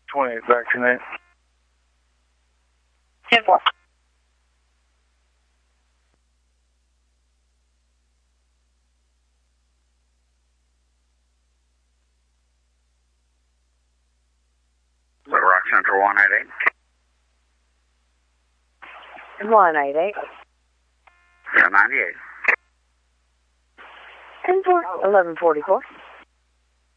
28 vaccinate. 10-4. Rock Central 188. 188. 98. 10-4. 1144.